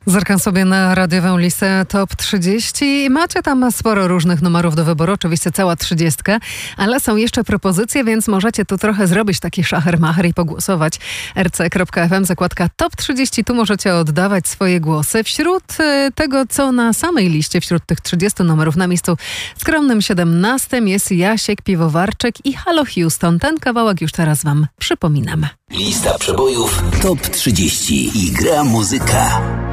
Zerkam sobie na radiową listę Top 30 i macie tam sporo różnych numerów do wyboru, oczywiście cała 30, ale są jeszcze propozycje, więc możecie tu trochę zrobić taki szacher-macher i pogłosować. rc.fm, zakładka Top 30, tu możecie oddawać swoje głosy. Wśród tego, co na samej liście, wśród tych 30 numerów na miejscu skromnym 17 jest Jasiek Piwowarczyk i Halo Houston. Ten kawałek już teraz wam przypominam. Lista przebojów Top 30 i gra muzyka.